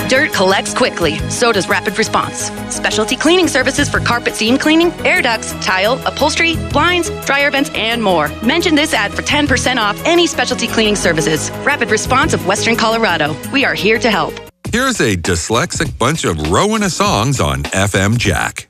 Dirt collects quickly. So does Rapid Response. Specialty cleaning services for carpet seam cleaning, air ducts, tile, upholstery, blinds, dryer vents, and more. Mention this ad for 10% off any specialty cleaning services. Rapid Response of Western Colorado. We are here to help. Here's a dyslexic bunch of Rowena songs on FM Jack.